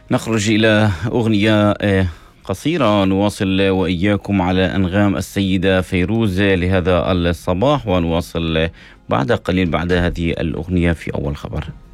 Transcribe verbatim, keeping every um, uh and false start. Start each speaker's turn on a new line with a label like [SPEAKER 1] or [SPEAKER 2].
[SPEAKER 1] نخرج إلى أغنية قصيرة نواصل وإياكم على أنغام السيدة فيروز لهذا الصباح، ونواصل بعد قليل بعد هذه الأغنية في أول خبر.